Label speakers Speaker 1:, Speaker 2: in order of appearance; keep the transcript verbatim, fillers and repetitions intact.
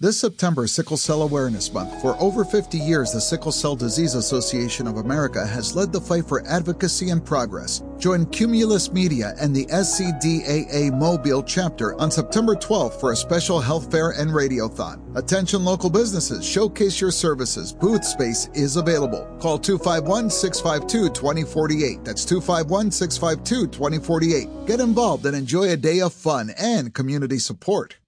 Speaker 1: This September is Sickle Cell Awareness Month. For over fifty years, the Sickle Cell Disease Association of America has led the fight for advocacy and progress. Join Cumulus Media and the S C D A A Mobile chapter on September twelfth for a special health fair and radiothon. Attention local businesses, showcase your services. Booth space is available. Call two five one, six five two, two zero four eight. That's two five one, six five two, two zero four eight. Get involved and enjoy a day of fun and community support.